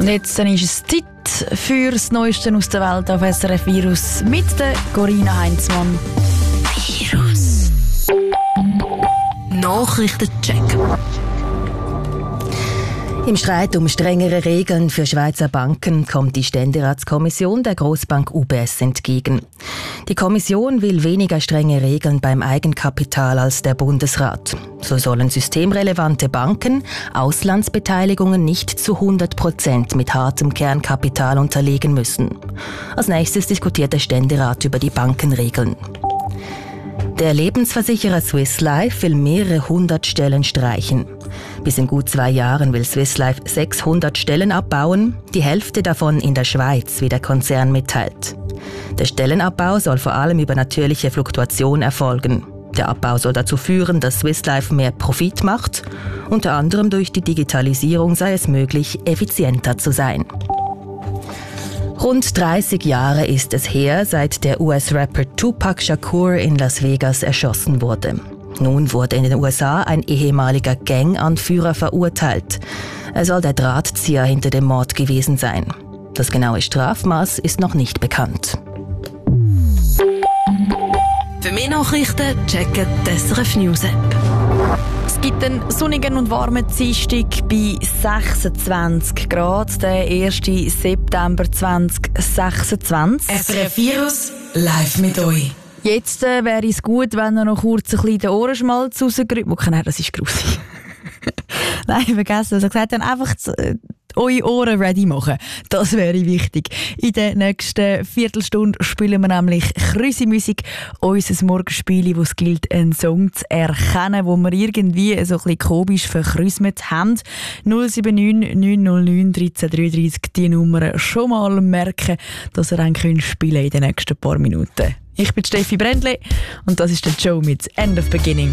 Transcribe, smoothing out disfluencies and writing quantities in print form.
Und jetzt dann ist es Zeit für das Neueste aus der Welt auf SRF Virus mit der Corinna Heinzmann. Virus Nachrichtencheck. Im Streit um strengere Regeln für Schweizer Banken kommt die Ständeratskommission der Grossbank UBS entgegen. Die Kommission will weniger strenge Regeln beim Eigenkapital als der Bundesrat. So sollen systemrelevante Banken Auslandsbeteiligungen nicht zu 100% mit hartem Kernkapital unterlegen müssen. Als nächstes diskutiert der Ständerat über die Bankenregeln. Der Lebensversicherer Swiss Life will mehrere hundert Stellen streichen. Bis in gut 2 Jahren will Swiss Life 600 Stellen abbauen, die Hälfte davon in der Schweiz, wie der Konzern mitteilt. Der Stellenabbau soll vor allem über natürliche Fluktuation erfolgen. Der Abbau soll dazu führen, dass Swiss Life mehr Profit macht. Unter anderem durch die Digitalisierung sei es möglich, effizienter zu sein. Rund 30 Jahre ist es her, seit der US-Rapper Tupac Shakur in Las Vegas erschossen wurde. Nun wurde in den USA ein ehemaliger Gang-Anführer verurteilt. Er soll der Drahtzieher hinter dem Mord gewesen sein. Das genaue Strafmaß ist noch nicht bekannt. Für mehr Nachrichten checken die SRF News App. Es gibt einen sonnigen und warmen Dienstag bei 26 Grad, der 1. September 2026. SRF Virus live mit euch. Jetzt wäre es gut, wenn er noch kurz ein bisschen den Ohrenschmalz rausgerührt. Okay, das ist gruselig. Nein, vergessen, was er gesagt hat. Einfach eure Ohren ready machen. Das wäre wichtig. In der nächsten Viertelstunde spielen wir nämlich Krüsi-Musik, unser Morgenspiel, wo es gilt, einen Song zu erkennen, wo wir irgendwie so ein bisschen komisch verkrüsmet haben. 079 909 1333, die Nummer schon mal merken, dass ihr dann spielen in den nächsten paar Minuten. Ich bin Steffi Brändle und das ist der Show mit End of Beginning.